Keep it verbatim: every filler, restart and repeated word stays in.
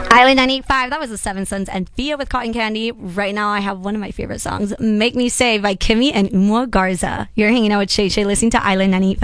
Island nine eight five, that was the Seven Sons and Fia with Cotton Candy. Right now, I have one of my favorite songs, Make Me Say by Kimmy and Umwa Garza. You're hanging out with Shay Shay listening to Island nine eight five.